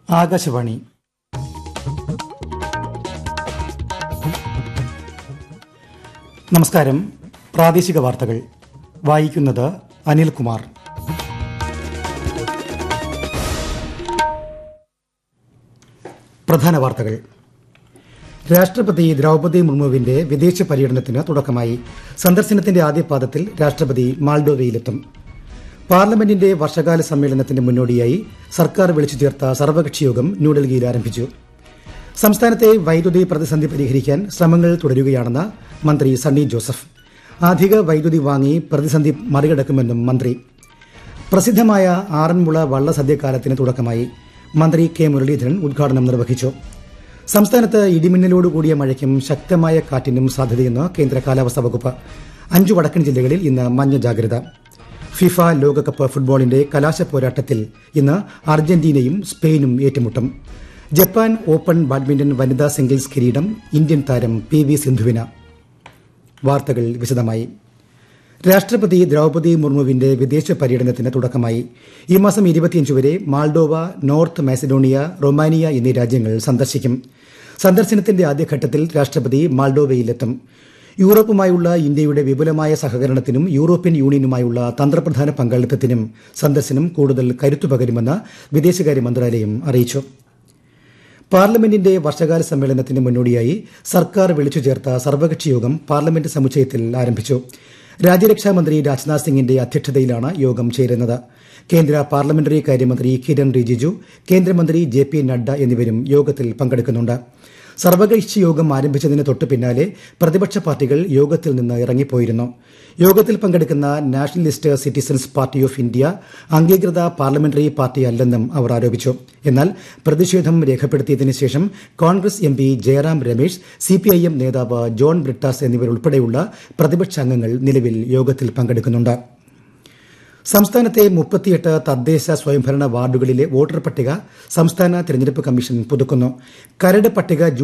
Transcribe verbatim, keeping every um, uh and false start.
ആകാശവാണി. നമസ്കാരം. പ്രാദേശിക വാർത്തകൾ വായിക്കുന്നത് അനിൽകുമാർ. പ്രധാന വാർത്തകൾ. രാഷ്ട്രപതി ദ്രൌപദി മുർമുവിന്റെ വിദേശ പര്യടനത്തിന് തുടക്കമായി. സന്ദർശനത്തിന്റെ ആദ്യപാദത്തിൽ രാഷ്ട്രപതി മാൾഡോവയിലെത്തും. പാർലമെന്റിന്റെ വർഷകാല സമ്മേളനത്തിന് മുന്നോടിയായി സർക്കാർ വിളിച്ചു ചേർത്ത സർവകക്ഷിയോഗം ന്യൂഡൽഹിയിൽ ആരംഭിച്ചു. സംസ്ഥാനത്തെ വൈദ്യുതി പ്രതിസന്ധി പരിഹരിക്കാൻ ശ്രമങ്ങൾ തുടരുകയാണെന്ന് മന്ത്രി സണ്ണി ജോസഫ്. അധിക വൈദ്യുതി വാങ്ങി പ്രതിസന്ധി മറികടക്കുമെന്നും മന്ത്രി. പ്രസിദ്ധമായ ആറന്മുള വള്ളസദ്യക്കാലത്തിന് തുടക്കമായി. മന്ത്രി കെ മുരളീധരൻ ഉദ്ഘാടനം നിർവഹിച്ചു. സംസ്ഥാനത്ത് ഇടിമിന്നലോടുകൂടിയ മഴയ്ക്കും ശക്തമായ കാറ്റിനും സാധ്യതയെന്ന് കേന്ദ്ര കാലാവസ്ഥാ വകുപ്പ്. അഞ്ചു വടക്കൻ ജില്ലകളിൽ ഇന്ന് മഞ്ഞ ജാഗ്രത. ഫിഫ ലോകകപ്പ് ഫുട്ബോളിന്റെ കലാശ പോരാട്ടത്തിൽ ഇന്ന് അർജന്റീനയും സ്പെയിനും ഏറ്റുമുട്ടും. ജപ്പാൻ ഓപ്പൺ ബാഡ്മിന്റൺ വനിതാ സിംഗിൾസ് കിരീടം ഇന്ത്യൻ താരം പി വി സിന്ധുവിന്. വാർത്തകൾ വിശദമായി. രാഷ്ട്രപതി ദ്രൌപദി മുർമുവിന്റെ വിദേശ പര്യടനത്തിന് തുടക്കമായി. ഈ മാസം ഇരുപത്തിയഞ്ച് വരെ മാൾഡോവ, നോർത്ത് മാസിഡോണിയ, റൊമാനിയ എന്നീ രാജ്യങ്ങൾ സന്ദർശിക്കും. സന്ദർശനത്തിന്റെ ആദ്യഘട്ടത്തിൽ രാഷ്ട്രപതി മാൾഡോവയിലെത്തും. യൂറോപ്പുമായുള്ള ഇന്ത്യയുടെ വിപുലമായ സഹകരണത്തിനും യൂറോപ്യൻ യൂണിയനുമായുള്ള തന്ത്രപ്രധാന പങ്കാളിത്തത്തിനും സന്ദർശനം കൂടുതൽ കരുത്തുപകരുമെന്ന് വിദേശകാര്യ മന്ത്രാലയം അറിയിച്ചു. പാർലമെന്റിന്റെ വർഷകാല സമ്മേളനത്തിന് മുന്നോടിയായി സർക്കാർ വിളിച്ചു ചേർത്ത സർവകക്ഷിയോഗം പാർലമെന്റ് സമുച്ചയത്തിൽ ആരംഭിച്ചു. രാജ്യരക്ഷാമന്ത്രി രാജ്നാഥ് സിംഗിന്റെ അധ്യക്ഷതയിലാണ് യോഗം ചേരുന്നത്. കേന്ദ്ര പാർലമെന്ററി കാര്യമന്ത്രി കിരൺ റിജിജു, കേന്ദ്രമന്ത്രി ജെ പി നഡ്ഡ എന്നിവരും യോഗത്തിൽ പങ്കെടുക്കുന്നുണ്ട്. സർവകക്ഷി യോഗം ആരംഭിച്ചതിന് തൊട്ടു പിന്നാലെ പ്രതിപക്ഷ പാർട്ടികൾ യോഗത്തിൽ നിന്ന് ഇറങ്ങിപ്പോയിരുന്നു. യോഗത്തിൽ പങ്കെടുക്കുന്ന nationalist citizens party of India അംഗീകൃത പാർലമെന്ററി പാർട്ടിയല്ലെന്നും അവർ ആരോപിച്ചു. എന്നാൽ പ്രതിഷേധം രേഖപ്പെടുത്തിയതിനു ശേഷം Congress M P Jayaram Ramesh, CPIM നേതാവ് ജോൺ ബ്രിട്ടാസ് എന്നിവരുൾപ്പെടെയുള്ള പ്രതിപക്ഷാംഗങ്ങൾ നിലവിൽ യോഗത്തിൽ പങ്കെടുക്കുന്നുണ്ട്. സംസ്ഥാനത്തെ മുപ്പത്തിയെട്ട് തദ്ദേശ സ്വയംഭരണ വാർഡുകളിലെ വോട്ടർ പട്ടിക സംസ്ഥാന തെരഞ്ഞെടുപ്പ് കമ്മീഷൻ പുതുക്കുന്നു. കരട് പട്ടിക